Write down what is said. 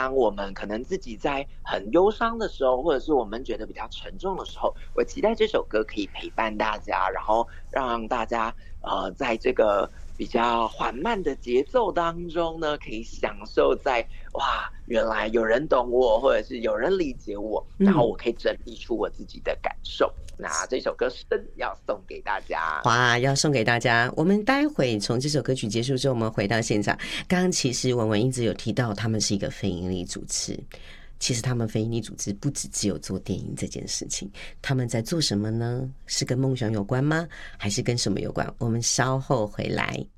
当我们可能自己在很忧伤的时候，或者是我们觉得比较沉重的时候，我期待这首歌可以陪伴大家，然后让大家在这个比较缓慢的节奏当中呢，可以享受在哇，原来有人懂我，或者是有人理解我，然后我可以整理出我自己的感受。那这首歌真要送给大家。 哇，要送给大家。我们待会从这首歌曲结束之后，我们回到现场。刚刚其实文文一直有提到，他们是一个非营利组织。其实他们非营利组织不只有做电影这件事情，他们在做什么呢？是跟梦想有关吗？还是跟什么有关？我们稍后回来。